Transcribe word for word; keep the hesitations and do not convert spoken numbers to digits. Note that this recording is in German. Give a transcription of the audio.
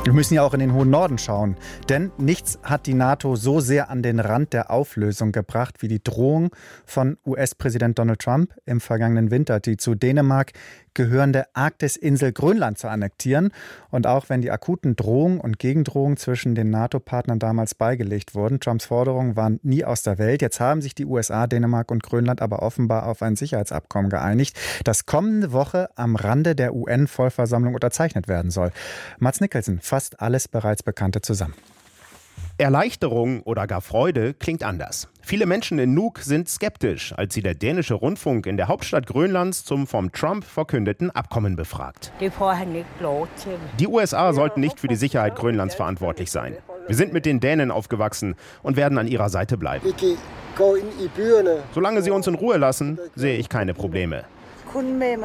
Wir müssen ja auch in den hohen Norden schauen, denn nichts hat die NATO so sehr an den Rand der Auflösung gebracht wie die Drohung von U S-Präsident Donald Trump im vergangenen Winter, die zu Dänemark gehörende Arktisinsel Grönland zu annektieren. Und auch wenn die akuten Drohungen und Gegendrohungen zwischen den NATO-Partnern damals beigelegt wurden, Trumps Forderungen waren nie aus der Welt. Jetzt haben sich die U S A, Dänemark und Grönland aber offenbar auf ein Sicherheitsabkommen geeinigt, das kommende Woche am Rande der U N-Vollversammlung unterzeichnet werden soll. Mads Nicholson fasst alles bereits Bekannte zusammen. Erleichterung oder gar Freude klingt anders. Viele Menschen in Nuuk sind skeptisch, als sie der dänische Rundfunk in der Hauptstadt Grönlands zum vom Trump verkündeten Abkommen befragt. Die U S A sollten nicht für die Sicherheit Grönlands verantwortlich sein. Wir sind mit den Dänen aufgewachsen und werden an ihrer Seite bleiben. Solange sie uns in Ruhe lassen, sehe ich keine Probleme.